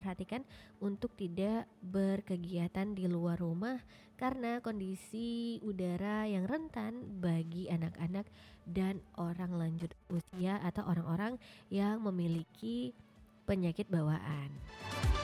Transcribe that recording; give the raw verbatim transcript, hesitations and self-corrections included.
diperhatikan untuk tidak berkegiatan di luar rumah karena kondisi udara yang rentan bagi anak-anak dan orang lanjut usia atau orang-orang yang memiliki penyakit bawaan.